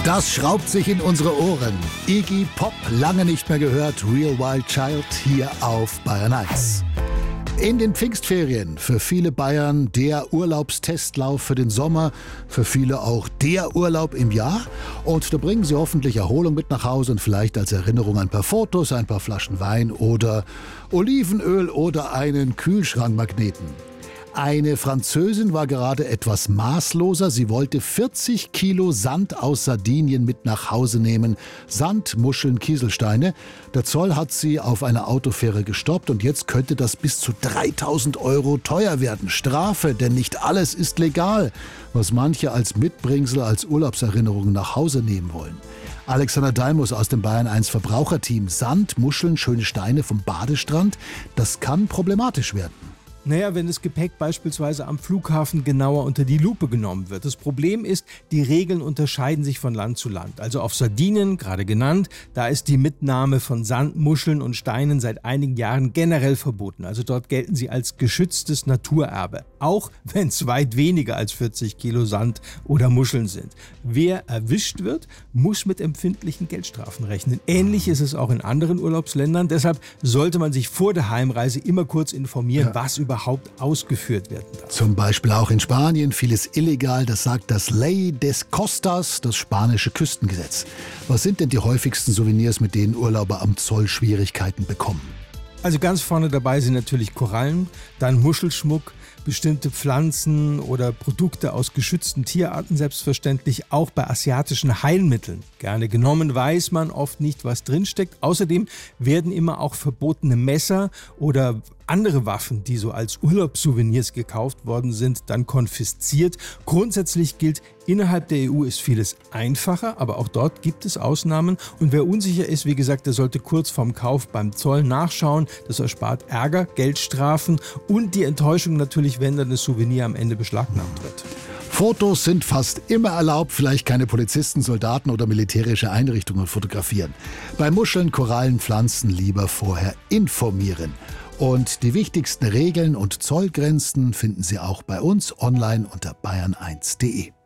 Das schraubt sich in unsere Ohren. Iggy Pop, lange nicht mehr gehört, Real Wild Child hier auf Bayern 1. In den Pfingstferien für viele Bayern der Urlaubstestlauf für den Sommer, für viele auch der Urlaub im Jahr. Und da bringen sie hoffentlich Erholung mit nach Hause und vielleicht als Erinnerung ein paar Fotos, ein paar Flaschen Wein oder Olivenöl oder einen Kühlschrankmagneten. Eine Französin war gerade etwas maßloser. Sie wollte 40 Kilo Sand aus Sardinien mit nach Hause nehmen. Sand, Muscheln, Kieselsteine. Der Zoll hat sie auf einer Autofähre gestoppt und jetzt könnte das bis zu 3.000 € teuer werden. Strafe, denn nicht alles ist legal, was manche als Mitbringsel, als Urlaubserinnerung nach Hause nehmen wollen. Alexander Dalmus aus dem Bayern 1 Verbraucherteam. Sand, Muscheln, schöne Steine vom Badestrand, das kann problematisch werden. Naja, wenn das Gepäck beispielsweise am Flughafen genauer unter die Lupe genommen wird. Das Problem ist, die Regeln unterscheiden sich von Land zu Land. Also auf Sardinien, gerade genannt, da ist die Mitnahme von Sand, Muscheln und Steinen seit einigen Jahren generell verboten. Also dort gelten sie als geschütztes Naturerbe. Auch wenn es weit weniger als 40 Kilo Sand oder Muscheln sind. Wer erwischt wird, muss mit empfindlichen Geldstrafen rechnen. Ähnlich ist es auch in anderen Urlaubsländern. Deshalb sollte man sich vor der Heimreise immer kurz informieren, was überhaupt ausgeführt werden darf. Zum Beispiel auch in Spanien vieles illegal, das sagt das Ley des Costas, das spanische Küstengesetz. Was sind denn die häufigsten Souvenirs, mit denen Urlauber am Zoll Schwierigkeiten bekommen? Also ganz vorne dabei sind natürlich Korallen, dann Muschelschmuck, bestimmte Pflanzen oder Produkte aus geschützten Tierarten, selbstverständlich auch bei asiatischen Heilmitteln. Gerne genommen, weiß man oft nicht, was drinsteckt. Außerdem werden immer auch verbotene Messer oder andere Waffen, die so als Urlaubssouvenirs gekauft worden sind, dann konfisziert. Grundsätzlich gilt, innerhalb der EU ist vieles einfacher, aber auch dort gibt es Ausnahmen. Und wer unsicher ist, wie gesagt, der sollte kurz vorm Kauf beim Zoll nachschauen. Das erspart Ärger, Geldstrafen und die Enttäuschung natürlich, wenn dann das Souvenir am Ende beschlagnahmt wird. Fotos sind fast immer erlaubt, vielleicht keine Polizisten, Soldaten oder militärische Einrichtungen fotografieren. Bei Muscheln, Korallen, Pflanzen lieber vorher informieren. Und die wichtigsten Regeln und Zollgrenzen finden Sie auch bei uns online unter bayern1.de.